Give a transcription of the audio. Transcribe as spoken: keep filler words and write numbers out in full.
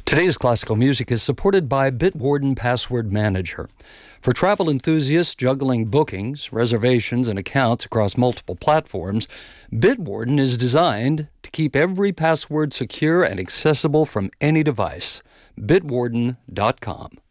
Today's classical music is supported by Bitwarden Password Manager. For travel enthusiasts juggling bookings, reservations, and accounts across multiple platforms, Bitwarden is designed to keep every password secure and accessible from any device. Bitwarden dot com.